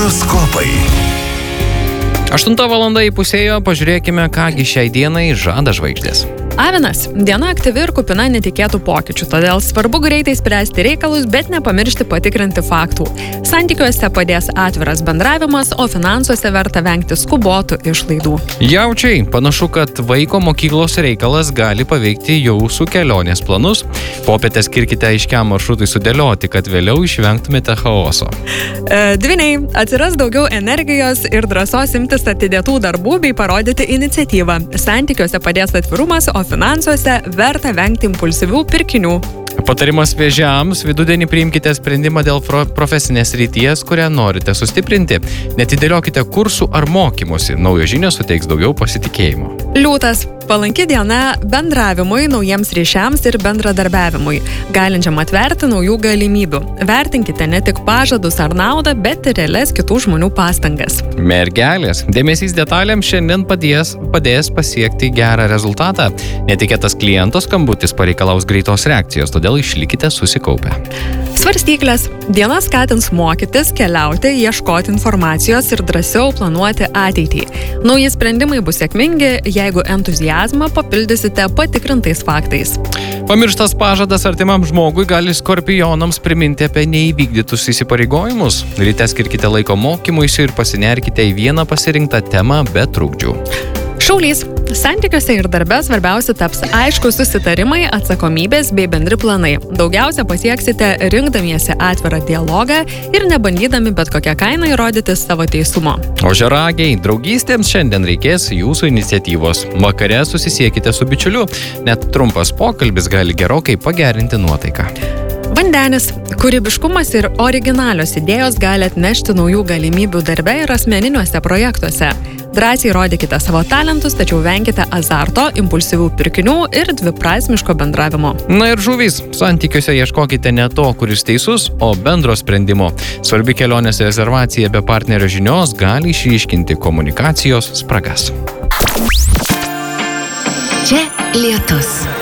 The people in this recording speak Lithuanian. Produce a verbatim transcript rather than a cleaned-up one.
Horoskopai. aštunta valanda įpusėjo, pažiūrėkime, kągi šiai dienai žada žvaigždės. Avinas. Diena aktyvi ir kupina netikėtų pokyčių, todėl svarbu greitai spręsti reikalus, bet nepamiršti patikrinti faktų. Santykiuose padės atviras bendravimas, o finansuose verta vengti skubotų išlaidų. Jaučiai, panašu, kad vaiko mokyklos reikalas gali paveikti jūsų kelionės planus. Popietę skirkite aiškiam maršrutui sudėlioti, kad vėliau išvengtumėte chaoso. E, dvyniai. Atsiras daugiau energijos ir drąsos imtis atidėtų darbų bei parodyti iniciatyvą. Santykiuose padės atvirumas, o finansuose verta vengti impulsyvių pirkinių. Patarimas vėžiams: vidudienį priimkite sprendimą dėl profesinės ryties, kurią norite sustiprinti. Netidėliokite kursų ar mokymosi, naujos žinios suteiks daugiau pasitikėjimo. Liūtas. Palanki diena bendravimui, naujiems ryšiams ir bendradarbiavimui, galinčiam atverti naujų galimybių. Vertinkite ne tik pažadus ar naudą, bet ir realias kitų žmonių pastangas. Mergelės. Dėmesys detalėms šiandien padės, padės pasiekti gerą rezultatą. Netikėtas kliento skambutis pareikalaus greitos reakcijos, todėl išlikite susikaupę. Svarstyklės. Diena skatins mokytis, keliauti, ieškoti informacijos ir drąsiau planuoti ateitį. Nauji sprendimai bus sėkmingi, jeigu entuziazmą papildysite patikrintais faktais. Pamirštas pažadas artimam žmogui gali skorpionams priminti apie neįvykdytus įsipareigojimus. Ryte skirkite laiko mokymuisi ir pasinerkite į vieną pasirinktą temą be trukdžių. Šaulys. Santykiuose ir darbe svarbiausia taps aiškus susitarimai, atsakomybės bei bendri planai. Daugiausia pasieksite rinkdamiesi atvirą dialogą ir nebandydami bet kokią kainą įrodyti savo teisumo. Ožiaragiai. Draugystėms šiandien reikės jūsų iniciatyvos. Vakare susisiekite su bičiuliu. Net trumpas pokalbis gali gerokai pagerinti nuotaiką. Vandenis. Kūrybiškumas ir originalios idėjos gali atnešti naujų galimybių darbe ir asmeniniuose projektuose. Drąsiai rodykite savo talentus, tačiau venkite azarto, impulsyvių pirkinių ir dviprasmiško bendravimo. Na ir žuvys. Santykiuose ieškokite ne to, kuris teisus, o bendro sprendimo. Svarbi kelionės rezervacija be partnerio žinios gali išryškinti komunikacijos spragas. Čia lietus.